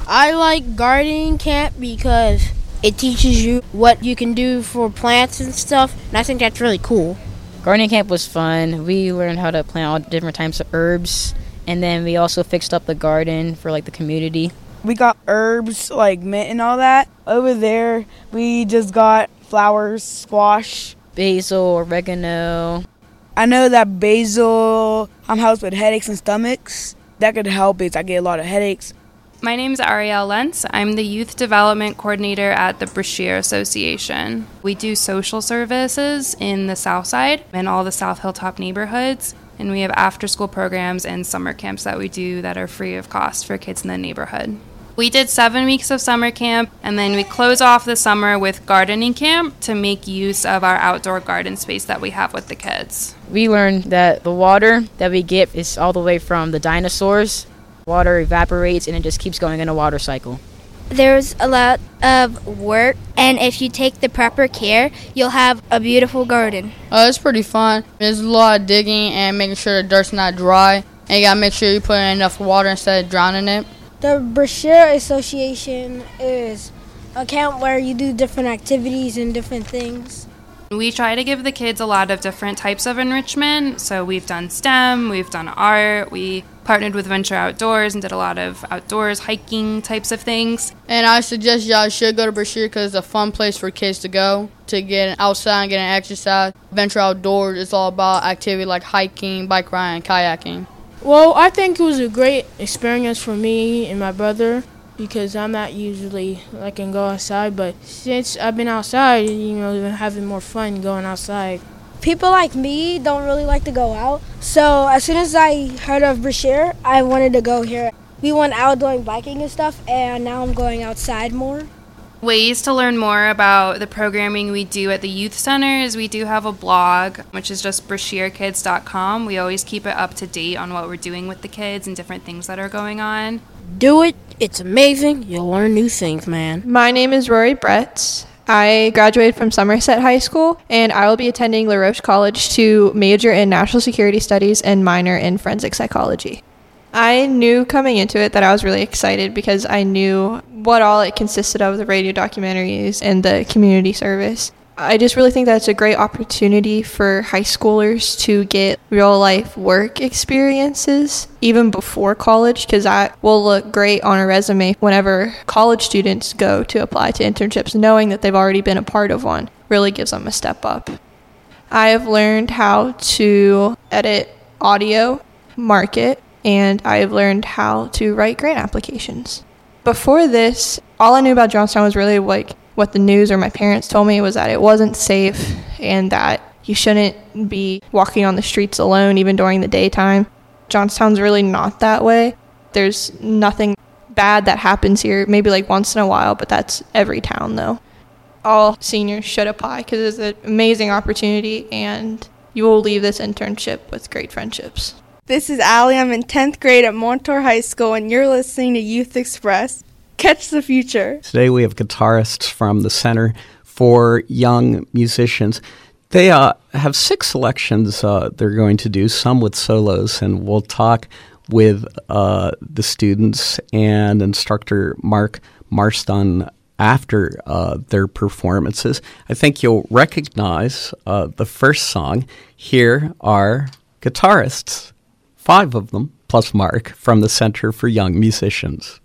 I like gardening camp because it teaches you what you can do for plants and stuff, and I think that's really cool. Gardening camp was fun. We learned how to plant all different types of herbs, and then we also fixed up the garden for like the community. We got herbs like mint and all that. Over there, we just got flowers, squash, basil, oregano. I know that basil helps with headaches and stomachs. That could help because I get a lot of headaches. My name is Arielle Lentz. I'm the Youth Development Coordinator at the Brashear Association. We do social services in the South Side and all the South Hilltop neighborhoods, and we have after-school programs and summer camps that we do that are free of cost for kids in the neighborhood. We did 7 weeks of summer camp, and then we close off the summer with gardening camp to make use of our outdoor garden space that we have with the kids. We learned that the water that we get is all the way from the dinosaurs. Water evaporates and it just keeps going in a water cycle. There's a lot of work, and if you take the proper care, you'll have a beautiful garden. It's pretty fun. There's a lot of digging and making sure the dirt's not dry, and you gotta make sure you put in enough water instead of drowning it. The Brashear Association is a camp where you do different activities and different things. We try to give the kids a lot of different types of enrichment. So we've done STEM, we've done art, we partnered with Venture Outdoors and did a lot of outdoors hiking types of things. And I suggest y'all should go to Brashear because it's a fun place for kids to go to get outside and get an exercise. Venture Outdoors is all about activity like hiking, bike riding, kayaking. Well, I think it was a great experience for me and my brother because I'm not usually like can go outside, but since I've been outside, been having more fun going outside. People like me don't really like to go out, so as soon as I heard of Brashear, I wanted to go here. We went out doing biking and stuff, and now I'm going outside more. Ways to learn more about the programming we do at the youth center is we do have a blog, which is just brashearkids.com. We always keep it up to date on what we're doing with the kids and different things that are going on. Do it. It's amazing. You'll learn new things, man. My name is Rory Bretz. I graduated from Somerset High School, and I will be attending La Roche College to major in National Security Studies and minor in Forensic Psychology. I knew coming into it that I was really excited because I knew what all it consisted of, the radio documentaries and the community service. I just really think that's a great opportunity for high schoolers to get real life work experiences even before college, because that will look great on a resume whenever college students go to apply to internships. Knowing that they've already been a part of one really gives them a step up. I have learned how to edit audio, market, and I've learned how to write grant applications. Before this, all I knew about Johnstown was really like what the news or my parents told me was that it wasn't safe and that you shouldn't be walking on the streets alone even during the daytime. Johnstown's really not that way. There's nothing bad that happens here, maybe like once in a while, but that's every town though. All seniors should apply because it's an amazing opportunity and you will leave this internship with great friendships. This is Allie. I'm in 10th grade at Montour High School, and you're listening to Youth Express. Catch the future. Today we have guitarists from the Center for Young Musicians. They have 6 selections they're going to do, some with solos, and we'll talk with the students and instructor Mark Marston after their performances. I think you'll recognize the first song. Here are guitarists. 5 of them, plus Mark, from the Center for Young Musicians.